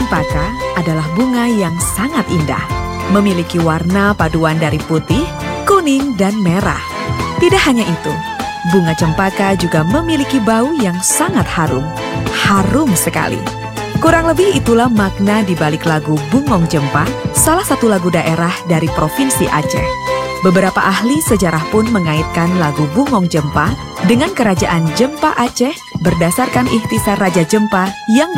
cempaka adalah bunga yang sangat indah. Memiliki warna paduan dari putih, kuning, dan merah. Tidak hanya itu, bunga cempaka juga memiliki bau yang sangat harum. Harum sekali. Kurang lebih itulah makna di balik lagu Bungong Jempa, salah satu lagu daerah dari Provinsi Aceh. Beberapa ahli sejarah pun mengaitkan lagu Bungong Jempa dengan Kerajaan Jempa Aceh berdasarkan ikhtisar Raja Jempa yang